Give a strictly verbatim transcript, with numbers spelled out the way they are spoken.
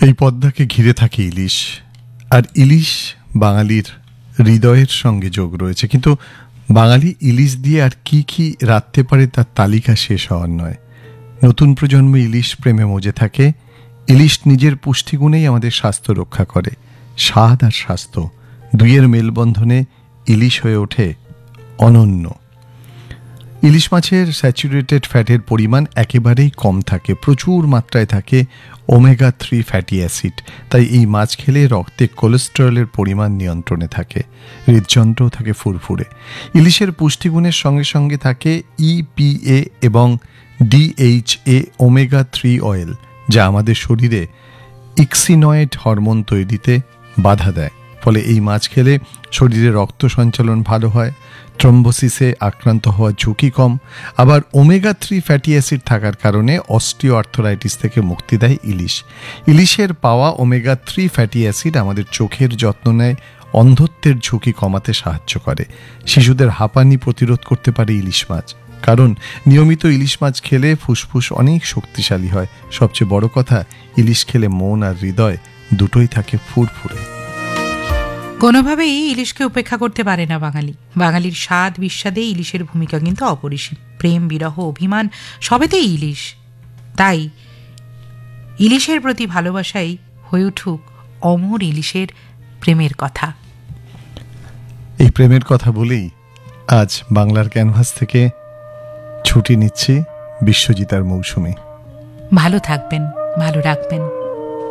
এই পদ্মাকে ঘিরে থাকে ইলিশ, আর ইলিশ বাঙালির হৃদয়ের সঙ্গে যোগ রয়েছে। কিন্তু বাঙালি ইলিশ দিয়ে আর কি কি রাঁধতে পারে তার তালিকা শেষ হওয়ার নয়। নতুন প্রজন্ম ইলিশ প্রেমে মজে থাকে। ইলিশ নিজের পুষ্টিগুণেই আমাদের স্বাস্থ্য রক্ষা করে। স্বাদ আর স্বাস্থ্য দুইয়ের মেলবন্ধনে ইলিশ হয়ে ওঠে অনন্য। ইলিশ মাছের স্যাচুরেটেড ফ্যাটের পরিমাণ একেবারেই কম থাকে, প্রচুর মাত্রায় থাকে ওমেগা থ্রি ফ্যাটি অ্যাসিড। তাই এই মাছ খেলে রক্তে কোলেস্টেরলের পরিমাণ নিয়ন্ত্রণে থাকে, হৃদযন্ত্রও থাকে ফুরফুরে। ইলিশের পুষ্টিগুণের সঙ্গে সঙ্গে থাকে ইপিএ এবং ডিএইচএ ওমেগা থ্রি অয়েল, যা আমাদের শরীরে ইক্সিনয়েড হরমোন তৈরিতে বাধা দেয়। ফলে এই মাছ খেলে শরীরে রক্ত সঞ্চালন ভালো হয়, থ্রম্বোসিসে আক্রান্ত হওয়ার ঝুঁকি কম। আবার ওমেগা থ্রি ফ্যাটি অ্যাসিড থাকার কারণে অস্টিও আর্থরাইটিস থেকে মুক্তি দেয় ইলিশ। ইলিশের পাওয়া ওমেগা থ্রি ফ্যাটি অ্যাসিড আমাদের চোখের যত্ন নেয়, অন্ধত্বের ঝুঁকি কমাতে সাহায্য করে। শিশুদের হাঁপানি প্রতিরোধ করতে পারে ইলিশ মাছ, কারণ নিয়মিত ইলিশ মাছ খেলে ফুসফুস অনেক শক্তিশালী হয়। সবচেয়ে বড় কথা, ইলিশ খেলে মন আর হৃদয় দুটোই থাকে ফুরফুরে। কোনোভাবেই ইলিশকে উপেক্ষা করতে পারে না বাঙালি। বাঙালির স্বাদ বিস্বাদে ইলিশের ভূমিকা কিন্তু অপরিসীম। প্রেম, বিরহ, অভিমান সবেতেই ইলিশ। তাই ইলিশের প্রতি ভালোবাসাই হয়ে উঠুক অমর ইলিশের প্রেমের কথা। এই প্রেমের কথা বলেই আজ বাংলার ক্যানভাস থেকে ছুটি নিচ্ছি বিশ্বজিৎ আর মৌসুমী। ভালো থাকবেন, ভালো রাখবেন।